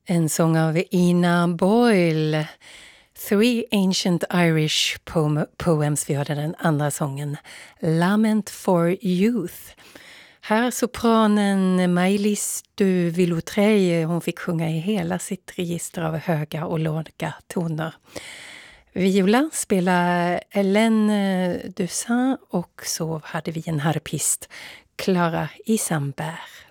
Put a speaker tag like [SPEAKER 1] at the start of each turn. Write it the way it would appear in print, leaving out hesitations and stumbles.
[SPEAKER 1] En sång av Ina Boyle. Three Ancient Irish Poems. Vi hörde den andra sången. Lament for Youth. Här sopranen Maëlys de Villotray, hon fick sjunga i hela sitt register av höga och låga toner. Viola spelar Hélène Dussin och så hade vi en harpist, Clara Isambert.